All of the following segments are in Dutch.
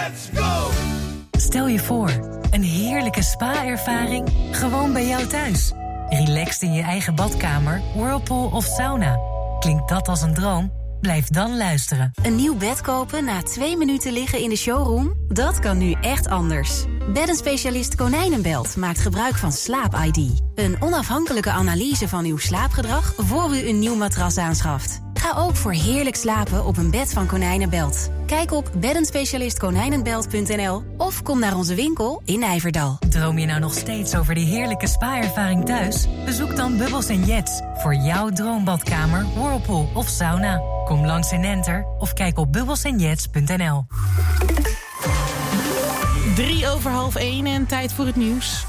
Let's go! Stel je voor, een heerlijke spa-ervaring gewoon bij jou thuis. Relaxed in je eigen badkamer, whirlpool of sauna. Klinkt dat als een droom? Blijf dan luisteren. Een nieuw bed kopen na 2 minuten liggen in de showroom? Dat kan nu echt anders. Beddenspecialist Konijnenbelt maakt gebruik van Slaap-ID. Een onafhankelijke analyse van uw slaapgedrag voor u een nieuw matras aanschaft. Ga ook voor heerlijk slapen op een bed van Konijnenbelt. Kijk op beddenspecialistkonijnenbelt.nl of kom naar onze winkel in Nijverdal. Droom je nou nog steeds over die heerlijke spa-ervaring thuis? Bezoek dan Bubbles & Jets voor jouw droombadkamer, whirlpool of sauna. Kom langs in Enter of kijk op bubbelsandjets.nl. 1:03 en tijd voor het nieuws.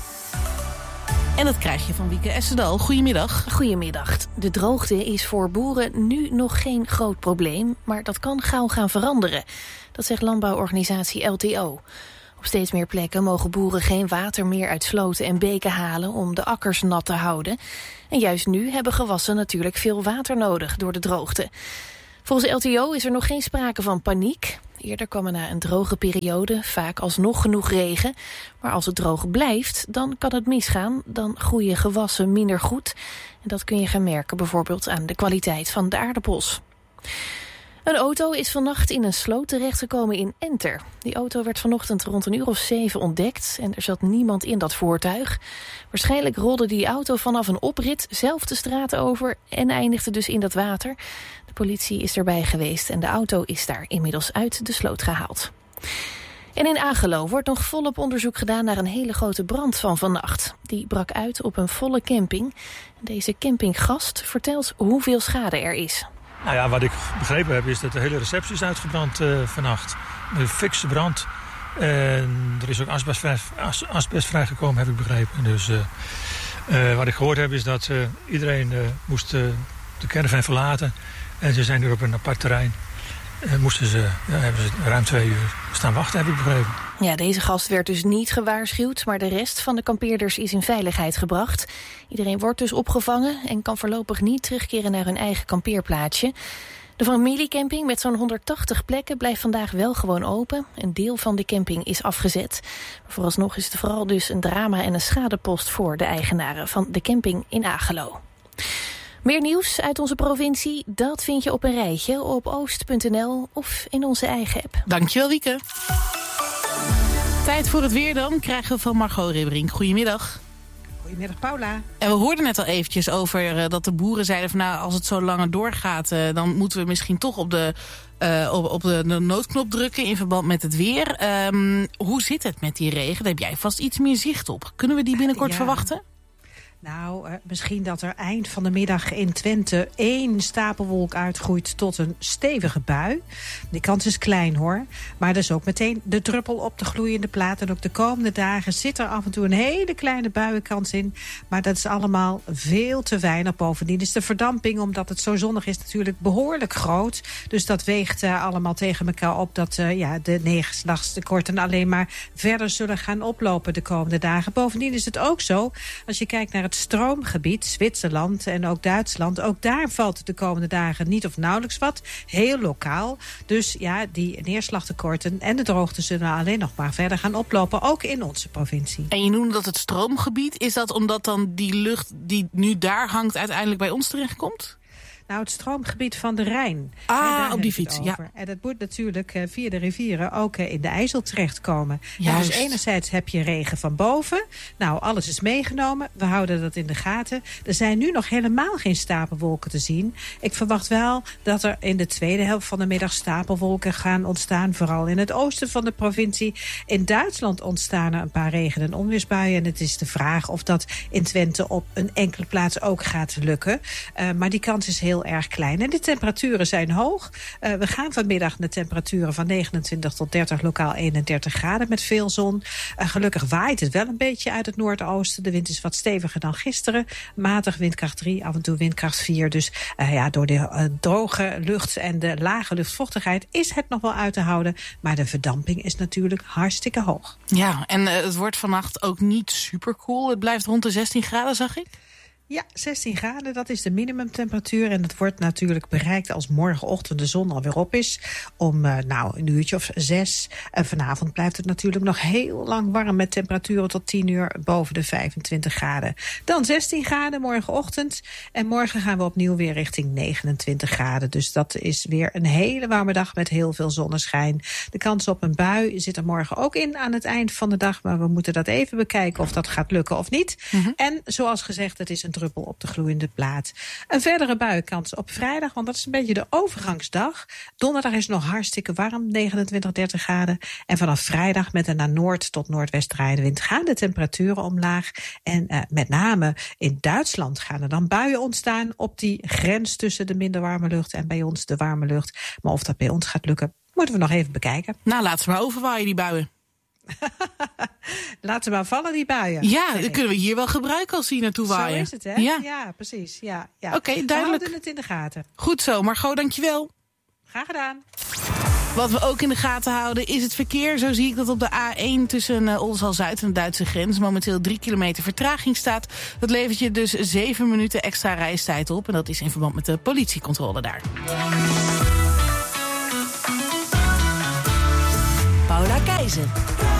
En dat krijg je van Wieke Essendal. Goedemiddag. Goedemiddag. De droogte is voor boeren nu nog geen groot probleem, maar dat kan gauw gaan veranderen. Dat zegt landbouworganisatie LTO. Op steeds meer plekken mogen boeren geen water meer uit sloten en beken halen om de akkers nat te houden. En juist nu hebben gewassen natuurlijk veel water nodig door de droogte. Volgens LTO is er nog geen sprake van paniek. Eerder kwam er na een droge periode vaak alsnog genoeg regen. Maar als het droog blijft, dan kan het misgaan. Dan groeien gewassen minder goed. En dat kun je gaan merken bijvoorbeeld aan de kwaliteit van de aardappels. Een auto is vannacht in een sloot terechtgekomen in Enter. Die auto werd vanochtend rond 7:00 ontdekt en er zat niemand in dat voertuig. Waarschijnlijk rolde die auto vanaf een oprit zelf de straat over en eindigde dus in dat water. De politie is erbij geweest en de auto is daar inmiddels uit de sloot gehaald. En in Agelo wordt nog volop onderzoek gedaan naar een hele grote brand van vannacht. Die brak uit op een volle camping. Deze campinggast vertelt hoeveel schade er is. Nou ja, wat ik begrepen heb is dat de hele receptie is uitgebrand vannacht. Een fikse brand. En er is ook asbest vrijgekomen, heb ik begrepen. Dus wat ik gehoord heb is dat iedereen moest de caravan verlaten. En ze zijn nu op een apart terrein. Hebben ze ruim 2 uur staan wachten, heb ik begrepen. Ja, deze gast werd dus niet gewaarschuwd, maar de rest van de kampeerders is in veiligheid gebracht. Iedereen wordt dus opgevangen en kan voorlopig niet terugkeren naar hun eigen kampeerplaatsje. De familiecamping met zo'n 180 plekken blijft vandaag wel gewoon open. Een deel van de camping is afgezet. Maar vooralsnog is het vooral dus een drama en een schadepost voor de eigenaren van de camping in Agelo. Meer nieuws uit onze provincie, dat vind je op een rijtje op oost.nl of in onze eigen app. Dankjewel, Wieke. Tijd voor het weer dan krijgen we van Margot Ribberink. Goedemiddag. Goedemiddag, Paula. En we hoorden net al eventjes over dat de boeren zeiden van nou, als het zo langer doorgaat, dan moeten we misschien toch op de noodknop drukken in verband met het weer. Hoe zit het met die regen? Daar heb jij vast iets meer zicht op. Kunnen we die binnenkort verwachten? Nou, misschien dat er eind van de middag in Twente 1 stapelwolk uitgroeit tot een stevige bui. Die kans is klein hoor. Maar dat is ook meteen de druppel op de gloeiende plaat. En ook de komende dagen zit er af en toe een hele kleine buienkans in. Maar dat is allemaal veel te weinig. Bovendien is de verdamping, omdat het zo zonnig is, natuurlijk behoorlijk groot. Dus dat weegt allemaal tegen elkaar op dat de neerslagtekorten alleen maar verder zullen gaan oplopen de komende dagen. Bovendien is het ook zo, als je kijkt naar het stroomgebied, Zwitserland en ook Duitsland, ook daar valt de komende dagen niet of nauwelijks wat. Heel lokaal. Dus ja, die neerslagtekorten en de droogte zullen alleen nog maar verder gaan oplopen, ook in onze provincie. En je noemde dat het stroomgebied. Is dat omdat dan die lucht die nu daar hangt uiteindelijk bij ons terechtkomt? Nou, het stroomgebied van de Rijn. Op die fiets, ja. En dat moet natuurlijk via de rivieren ook in de IJssel terechtkomen. Juist. Dus enerzijds heb je regen van boven. Nou, alles is meegenomen. We houden dat in de gaten. Er zijn nu nog helemaal geen stapelwolken te zien. Ik verwacht wel dat er in de tweede helft van de middag stapelwolken gaan ontstaan. Vooral in het oosten van de provincie. In Duitsland ontstaan er een paar regen- en onweersbuien. En het is de vraag of dat in Twente op een enkele plaats ook gaat lukken. Maar die kans is heel erg klein. En de temperaturen zijn hoog. We gaan vanmiddag naar temperaturen van 29 tot 30, lokaal 31 graden met veel zon. Gelukkig waait het wel een beetje uit het noordoosten. De wind is wat steviger dan gisteren. Matig windkracht 3, af en toe windkracht 4. Dus door de droge lucht en de lage luchtvochtigheid is het nog wel uit te houden. Maar de verdamping is natuurlijk hartstikke hoog. Ja, en het wordt vannacht ook niet super koel. Het blijft rond de 16 graden, zag ik. Ja, 16 graden, dat is de minimumtemperatuur. En dat wordt natuurlijk bereikt als morgenochtend de zon alweer op is. Om een uurtje of 6. En vanavond blijft het natuurlijk nog heel lang warm met temperaturen tot 10 uur boven de 25 graden. Dan 16 graden morgenochtend. En morgen gaan we opnieuw weer richting 29 graden. Dus dat is weer een hele warme dag met heel veel zonneschijn. De kans op een bui zit er morgen ook in aan het eind van de dag. Maar we moeten dat even bekijken of dat gaat lukken of niet. Mm-hmm. En zoals gezegd, het is een druppel op de gloeiende plaat. Een verdere buienkans op vrijdag, want dat is een beetje de overgangsdag. Donderdag is nog hartstikke warm, 29, 30 graden. En vanaf vrijdag met een naar noord tot noordwest draaiende wind gaan de temperaturen omlaag. En met name in Duitsland gaan er dan buien ontstaan op die grens tussen de minder warme lucht en bij ons de warme lucht. Maar of dat bij ons gaat lukken, moeten we nog even bekijken. Nou, laat ze maar overwaaien, die buien. Laat ze maar vallen, die buien. Ja, dat kunnen we hier wel gebruiken als die naartoe waaien. Zo is het, hè? Ja precies. Ja. Oké, duidelijk. We houden het in de gaten. Goed zo, Margot, dankjewel. Graag gedaan. Wat we ook in de gaten houden is het verkeer. Zo zie ik dat op de A1 tussen Oldenzaal-Zuid en de Duitse grens momenteel 3 kilometer vertraging staat. Dat levert je dus 7 minuten extra reistijd op. En dat is in verband met de politiecontrole daar. Paula Keizer.